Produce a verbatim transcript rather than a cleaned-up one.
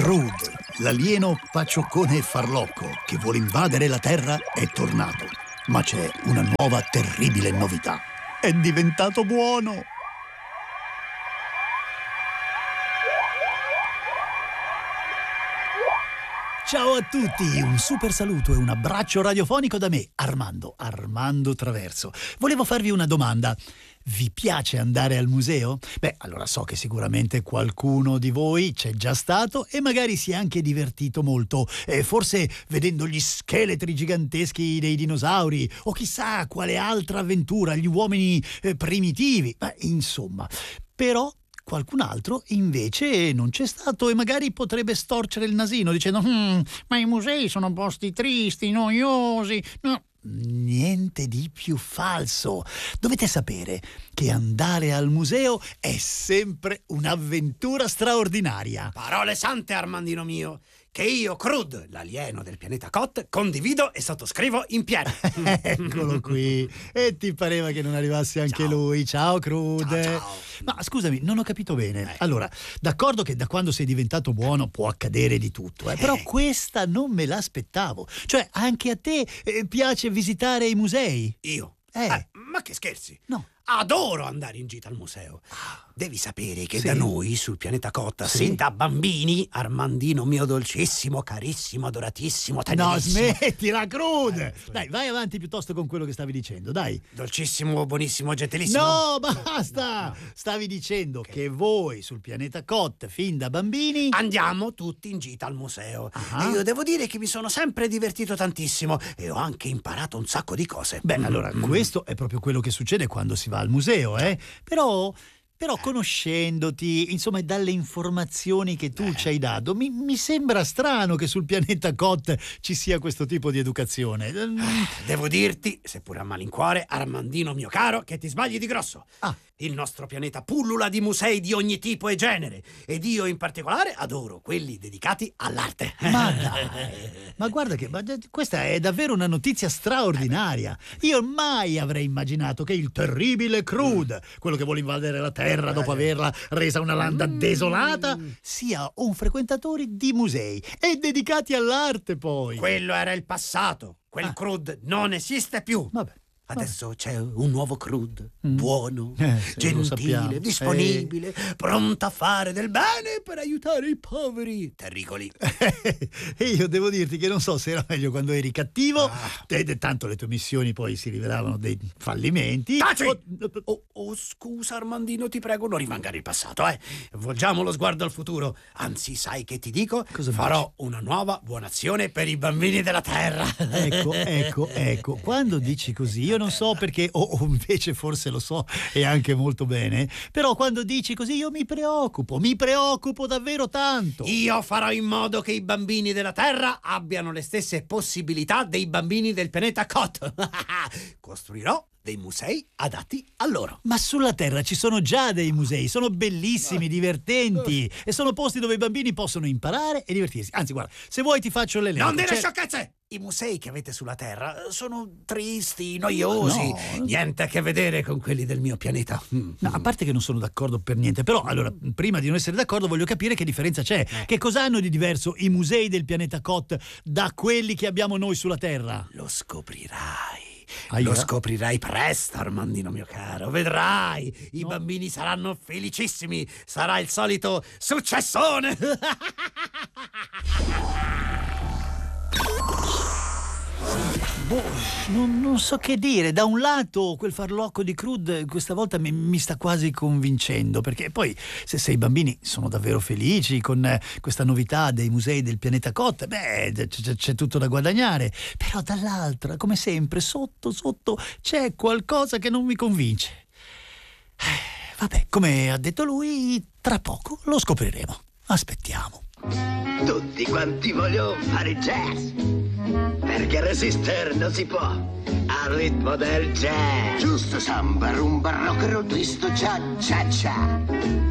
Crud, l'alieno pacioccone e farlocco che vuole invadere la Terra, è tornato. Ma c'è una nuova terribile novità. È diventato buono! Ciao a tutti, un super saluto e un abbraccio radiofonico da me, Armando, Armando Traverso. Volevo farvi una domanda. Vi piace andare al museo? Beh, allora so che sicuramente qualcuno di voi c'è già stato e magari si è anche divertito molto, eh, forse vedendo gli scheletri giganteschi dei dinosauri o chissà quale altra avventura, gli uomini eh, primitivi, ma insomma, però qualcun altro invece non c'è stato e magari potrebbe storcere il nasino dicendo hm, ma i musei sono posti tristi, noiosi. No. Niente di più falso. Dovete sapere che andare al museo è sempre un'avventura straordinaria. Parole sante, Armandino mio, che io, Crud, l'alieno del pianeta Kot, condivido e sottoscrivo in pieno. Eccolo qui. E ti pareva che non arrivasse anche Ciao. lui. Ciao Crud. Ciao, ciao. Ma scusami, non ho capito bene. Eh. Allora, d'accordo che da quando sei diventato buono può accadere di tutto, eh, però Eh. questa non me l'aspettavo. Cioè, anche a te eh, piace visitare i musei? Io? Eh. Eh, ma che scherzi? No. Adoro andare in gita al museo. Devi sapere che Sì. da noi, sul pianeta Kot, Sì. sin da bambini, Armandino mio dolcissimo, carissimo, adoratissimo, No, tenerissimo, smettila, Crud! Eh, Dai, vai avanti piuttosto con quello che stavi dicendo, dai. dolcissimo, buonissimo, gentilissimo. No, basta! No, no. Stavi dicendo che voi sul pianeta Kot, fin da bambini... Andiamo tutti in gita al museo. Ah. E io devo dire che mi sono sempre divertito tantissimo e ho anche imparato un sacco di cose. Beh, allora, Mm. questo è proprio quello che succede quando si va al museo, eh? Però... Però conoscendoti, insomma, dalle informazioni che tu ci hai dato, mi, mi sembra strano che sul pianeta Kot ci sia questo tipo di educazione. Devo dirti, seppur a malincuore, Armandino mio caro, che ti sbagli di grosso. Ah. Il nostro pianeta pullula di musei di ogni tipo e genere ed io in particolare adoro quelli dedicati all'arte. Ma dai, ma guarda che ma questa è davvero una notizia straordinaria. Io mai avrei immaginato che il terribile Crud, quello che vuole invadere la Terra dopo averla resa una landa desolata, sia un frequentatore di musei e dedicati all'arte poi. Quello era il passato. Quel Ah. Crud non esiste più. Vabbè. Adesso c'è un nuovo Crud, Mm. buono, Eh, sì, lo sappiamo. gentile, disponibile, pronto a fare del bene per aiutare i poveri terricoli. E io devo dirti che non so se era meglio quando eri cattivo, Ah. e tanto le tue missioni poi si rivelavano dei fallimenti. Taci! o- Oh, oh, scusa Armandino, ti prego, non rimanga nel passato, eh. Volgiamo lo sguardo al futuro. Anzi, sai che ti dico? Cosa Farò una nuova buona azione per i bambini della Terra. Ecco, ecco, ecco. Quando dici così, io non so perché, o o invece forse lo so e anche molto bene, però quando dici così io mi preoccupo, mi preoccupo davvero tanto. Io farò in modo che i bambini della Terra abbiano le stesse possibilità dei bambini del pianeta Kot. Costruirò dei musei adatti a loro. Ma sulla Terra ci sono già dei musei, sono bellissimi, divertenti e sono posti dove i bambini possono imparare e divertirsi. Anzi, guarda, se vuoi ti faccio l'elenco. Non dire C'è- sciocchezze! I musei che avete sulla Terra sono tristi, noiosi, No. niente a che vedere con quelli del mio pianeta. Mm. No, a parte che non sono d'accordo per niente, però allora, prima di non essere d'accordo voglio capire che differenza c'è. Che cosa hanno di diverso i musei del pianeta Kot da quelli che abbiamo noi sulla Terra? Lo scoprirai. Ahia. Lo scoprirai presto, Armandino mio caro. Vedrai, i bambini saranno felicissimi. Sarà il solito successone. Boh, non, non so che dire. Da un lato quel farlocco di Crud questa volta mi, mi sta quasi convincendo, perché poi se, se i bambini sono davvero felici con eh, questa novità dei musei del pianeta Kot, beh, c- c- c'è tutto da guadagnare. Però dall'altra, come sempre, sotto sotto c'è qualcosa che non mi convince. Eh, Vabbè, come ha detto lui, tra poco lo scopriremo. Aspettiamo. Tutti quanti vogliono fare jazz, perché resistere non si può al ritmo del jazz. Giusto samba, rumba, rock and roll, twist, cha cha cha.